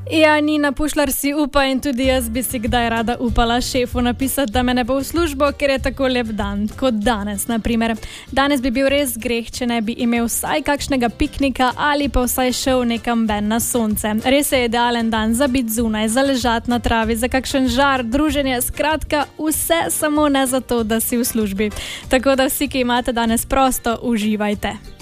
Ja, Nina Pušlar si upa in tudi jaz bi si kdaj rada upala šefu napisati, da me ne bo v službo, ker je tako lep dan, kot danes, na primer. Danes bi bil res greh, če ne bi imel vsaj kakšnega piknika ali pa vsaj šel nekam ven na sonce. Res je idealen dan za biti zunaj, za ležati na travi, za kakšen žar, druženje, skratka, vse samo ne zato, da si v službi. Tako da vsi, ki imate danes prosto, uživajte.